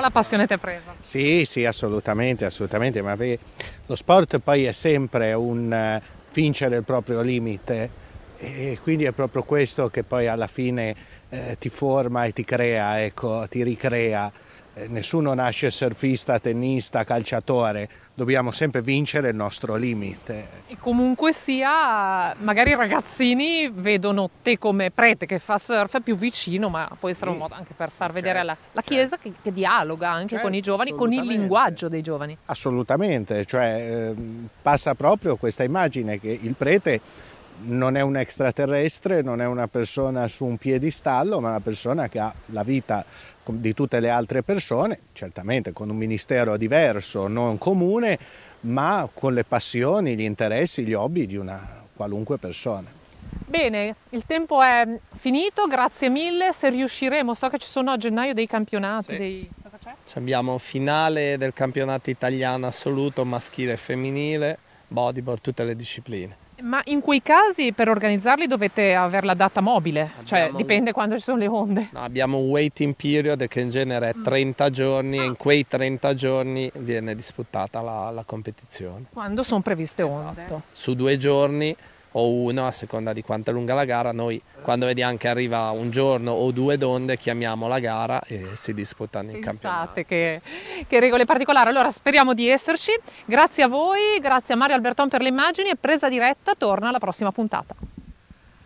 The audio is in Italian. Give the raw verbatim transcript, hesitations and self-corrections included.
la passione ti è presa. Sì, sì, assolutamente, assolutamente, ma perché lo sport poi è sempre un eh, vincere il proprio limite e quindi è proprio questo che poi alla fine eh, ti forma e ti crea, ecco, ti ricrea. Eh, nessuno nasce surfista, tennista, calciatore, dobbiamo sempre vincere il nostro limite. E comunque sia, magari i ragazzini vedono te come prete che fa surf più vicino, ma può essere Sì, un modo anche per far sì, vedere certo, la, la certo. Chiesa che, che dialoga anche Certo, con i giovani, con il assolutamente. linguaggio dei giovani. Assolutamente, cioè ehm, passa proprio questa immagine che il prete non è un extraterrestre, non è una persona su un piedistallo, ma una persona che ha la vita di tutte le altre persone, certamente con un ministero diverso, non comune, ma con le passioni, gli interessi, gli hobby di una qualunque persona. Bene, il tempo è finito, grazie mille, se riusciremo, so che ci sono a gennaio dei campionati, Sì. dei... cosa c'è? Abbiamo finale del campionato italiano assoluto maschile e femminile, bodyboard, tutte le discipline. Ma in quei casi per organizzarli dovete avere la data mobile, cioè Abbiamo dipende un- quando ci sono le onde. No, abbiamo un waiting period che in genere è trenta giorni e in quei trenta giorni viene disputata la, la competizione. Quando sono previste onde. Esatto. Su due giorni o uno, a seconda di quanto è lunga la gara, noi quando vediamo che arriva un giorno o due d'onde chiamiamo la gara e si disputano i campionati. Pensate che, che regole particolari. Allora speriamo di esserci. Grazie a voi, grazie a Mario Alberton per le immagini e Presa Diretta torna alla prossima puntata.